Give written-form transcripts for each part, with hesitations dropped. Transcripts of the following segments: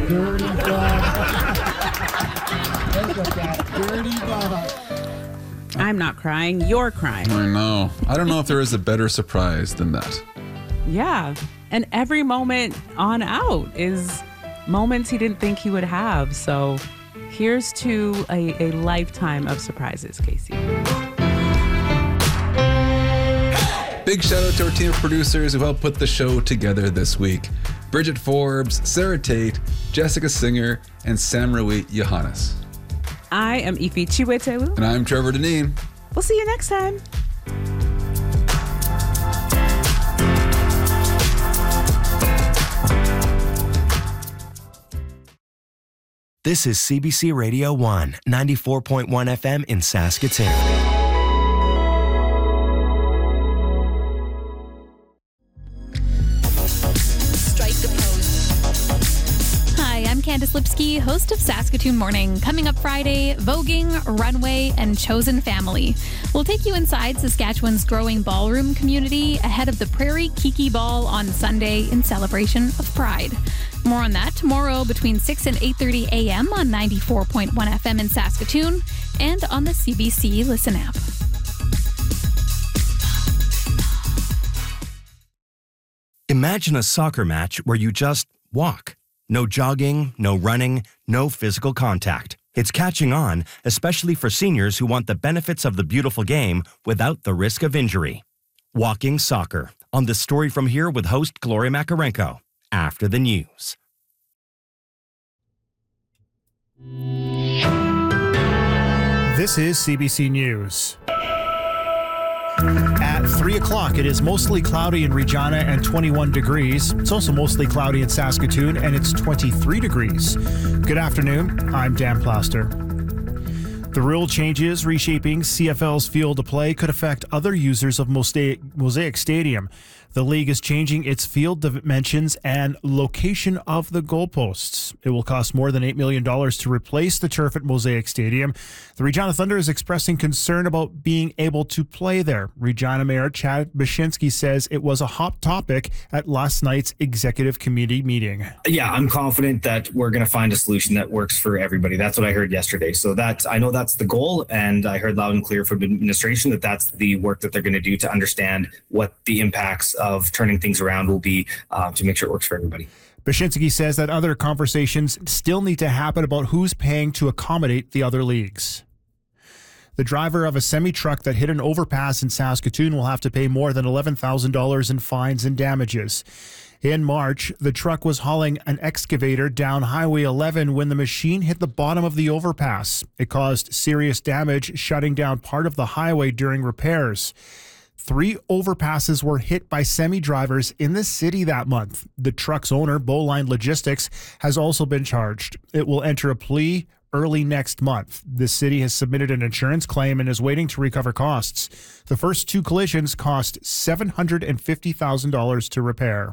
Dirty dog. Look at that dirty dog. I'm not crying. You're crying. I know. I don't know if there is a better surprise than that. Yeah. And every moment on out is moments he didn't think he would have. So here's to a lifetime of surprises, Casey. Big shout out to our team of producers who helped put the show together this week. Bridget Forbes, Sarah Tate, Jessica Singer, and Samrawit Johannes. I am Ife Chiwetelu. And I'm Trevor Deneen. We'll see you next time. This is CBC Radio 1, 94.1 FM in Saskatoon. I'm Candice Lipsky, host of Saskatoon Morning. Coming up Friday, voguing, runway, and chosen family. We'll take you inside Saskatchewan's growing ballroom community ahead of the Prairie Kiki Ball on Sunday in celebration of Pride. More on that tomorrow between 6 and 8:30 a.m. on 94.1 FM in Saskatoon and on the CBC Listen app. Imagine a soccer match where you just walk. No jogging, no running, no physical contact. It's catching on, especially for seniors who want the benefits of the beautiful game without the risk of injury. Walking Soccer, on The Story From Here with host Gloria Makarenko, after the news. This is CBC News. At 3 o'clock, it is mostly cloudy in Regina and 21 degrees. It's also mostly cloudy in Saskatoon, and it's 23 degrees. Good afternoon. I'm Dan Plaster. The rule changes reshaping CFL's field of play could affect other users of Mosaic Stadium. The league is changing its field dimensions and location of the goalposts. It will cost more than $8 million to replace the turf at Mosaic Stadium. The Regina Thunder is expressing concern about being able to play there. Regina Mayor Chad Baczynski says it was a hot topic at last night's executive committee meeting. Yeah, I'm confident that we're going to find a solution that works for everybody. That's what I heard yesterday. So I know that's the goal, and I heard loud and clear from administration that that's the work that they're going to do to understand what the impacts of turning things around will be to make sure it works for everybody. Baczynski says that other conversations still need to happen about who's paying to accommodate the other leagues. The driver of a semi-truck that hit an overpass in Saskatoon will have to pay more than $11,000 in fines and damages. In March, the truck was hauling an excavator down Highway 11 when the machine hit the bottom of the overpass. It caused serious damage, shutting down part of the highway during repairs. 3 overpasses were hit by semi-drivers in the city that month. The truck's owner, Bowline Logistics, has also been charged. It will enter a plea early next month. The city has submitted an insurance claim and is waiting to recover costs. The first 2 collisions cost $750,000 to repair.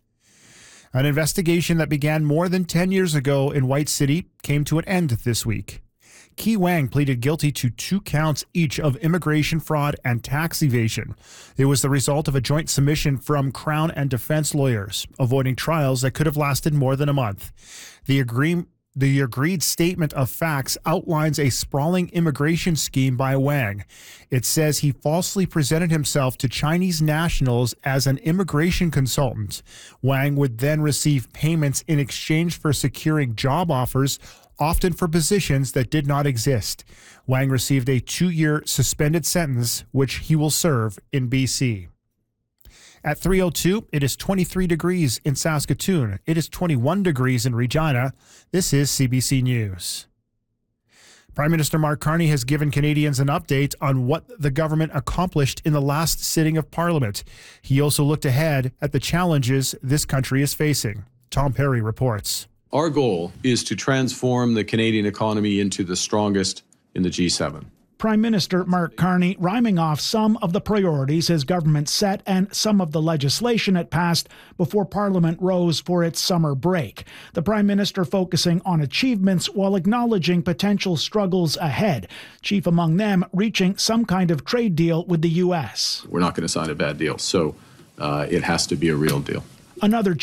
An investigation that began more than 10 years ago in White City came to an end this week. Key Wang pleaded guilty to 2 counts each of immigration fraud and tax evasion. It was the result of a joint submission from Crown and defense lawyers, avoiding trials that could have lasted more than a month. The agreed statement of facts outlines a sprawling immigration scheme by Wang. It says he falsely presented himself to Chinese nationals as an immigration consultant. Wang would then receive payments in exchange for securing job offers, often for positions that did not exist. Wang received a 2-year suspended sentence, which he will serve in BC. At 3:02, it is 23 degrees in Saskatoon. It is 21 degrees in Regina. This is CBC News. Prime Minister Mark Carney has given Canadians an update on what the government accomplished in the last sitting of Parliament. He also looked ahead at the challenges this country is facing. Tom Perry reports. Our goal is to transform the Canadian economy into the strongest in the G7. Prime Minister Mark Carney rhyming off some of the priorities his government set and some of the legislation it passed before Parliament rose for its summer break. The Prime Minister focusing on achievements while acknowledging potential struggles ahead, chief among them reaching some kind of trade deal with the U.S. We're not going to sign a bad deal, so it has to be a real deal. Another